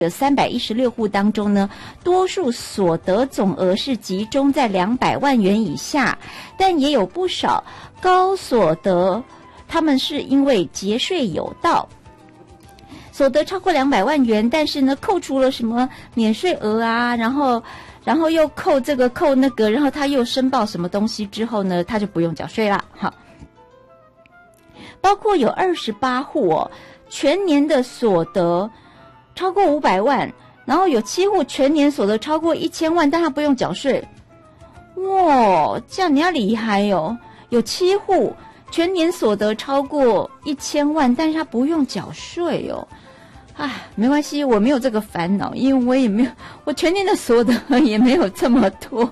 有316户当中呢，多数所得总额是集中在200万元以下，但也有不少高所得，他们是因为节税有道，所得超过200万元，但是呢，扣除了什么免税额啊，然后又扣这个扣那个，然后他又申报什么东西之后呢，他就不用缴税了。好，包括有28户哦，全年的所得超过500万，然后有7户全年所得超过1000万，但他不用缴税。哇，这样你要厉害哦！有7户全年所得超过1000万，但是他不用缴税哦。哎，没关系，我没有这个烦恼，因为我也没有，我全年的所得也没有这么多。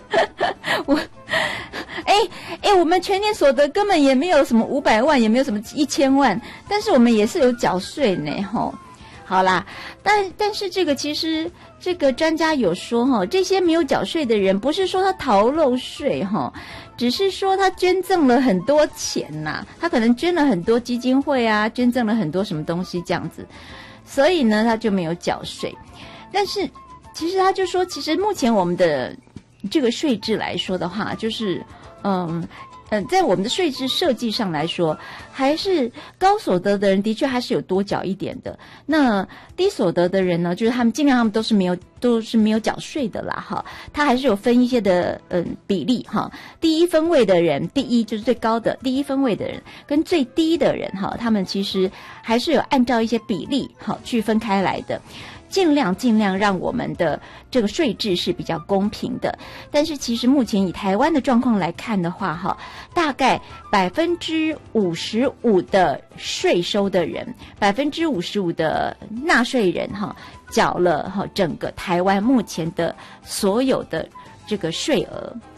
我们全年所得根本也没有什么500万，也没有什么1000万，但是我们也是有缴税呢，吼。好啦，但是这个其实这个专家有说哈，这些没有缴税的人，不是说他逃漏税哈，只是说他捐赠了很多钱呐，他可能捐了很多基金会啊，捐赠了很多什么东西这样子，所以呢他就没有缴税。但是其实他就说，其实目前我们的这个税制来说的话，就是在我们的税制设计上来说，还是高所得的人的确还是有多缴一点的。那低所得的人呢，就是他们尽量他们都是没有缴税的啦哈。他还是有分一些的比例哈。第一分位的人，第一就是最高的第一分位的人跟最低的人哈，他们其实还是有按照一些比例好区分开来的。尽量让我们的这个税制是比较公平的，但是其实目前以台湾的状况来看的话，哈，大概55%的税收的人，55%的纳税人，哈，缴了哈整个台湾目前的所有的这个税额。